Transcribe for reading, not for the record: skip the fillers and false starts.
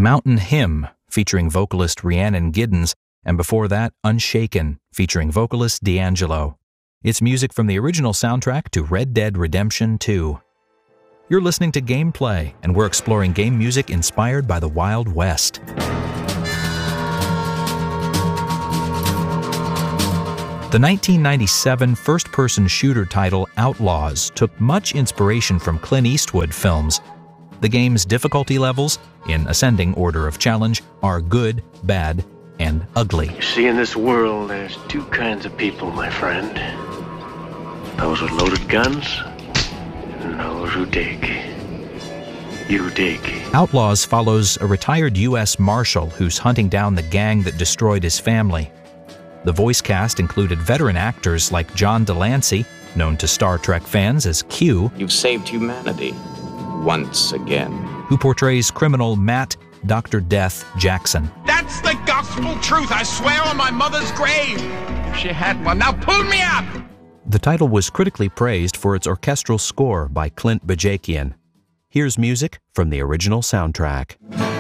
Mountain Hymn, featuring vocalist Rhiannon Giddens, and before that, Unshaken, featuring vocalist D'Angelo. It's music from the original soundtrack to Red Dead Redemption 2. You're listening to Gameplay, and we're exploring game music inspired by the Wild West. The 1997 first-person shooter title Outlaws took much inspiration from Clint Eastwood films. The game's difficulty levels, in ascending order of challenge, are good, bad, and ugly. You see, in this world, there's two kinds of people, my friend. Those with loaded guns, and those who dig. You dig. Outlaws follows a retired U.S. Marshal who's hunting down the gang that destroyed his family. The voice cast included veteran actors like John Delancey, known to Star Trek fans as Q. You've saved humanity once again. Who portrays criminal Matt Dr. Death Jackson. That's the gospel truth, I swear on my mother's grave. If she had one, now pull me up! The title was critically praised for its orchestral score by Clint Bajakian. Here's music from the original soundtrack.